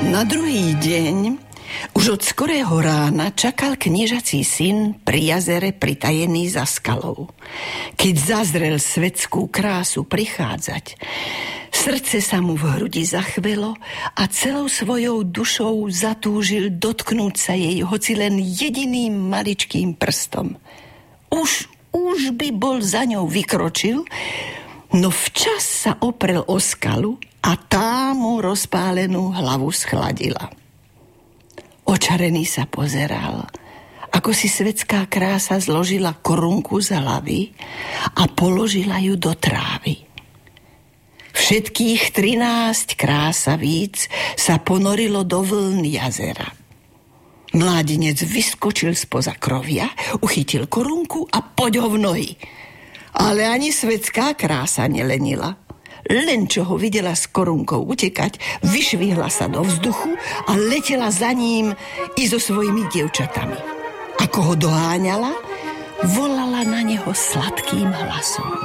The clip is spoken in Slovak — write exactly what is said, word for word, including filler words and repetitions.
Na druhý deň, už od skorého rána, čakal kniežací syn pri jazere pritajený za skalou. Keď zazrel svetskú krásu prichádzať, srdce sa mu v hrudi zachvelo a celou svojou dušou zatúžil dotknúť sa jej hoci len jediným maličkým prstom. Už, už by bol za ňou vykročil, no včas sa oprel o skalu a tá mu rozpálenú hlavu schladila. Očarený sa pozeral, ako si svetská krása zložila korunku z hlavy a položila ju do trávy. Všetkých trinásť krásavíc sa ponorilo do vln jazera. Mládenec vyskočil spoza krovia, uchytil korunku a poď ho v nohy. Ale ani svetská krása nelenila. Len čo ho videla s korunkou utekať, vyšvihla sa do vzduchu a letela za ním i so svojimi dievčatami. Ako ho doháňala, volala na neho sladkým hlasom.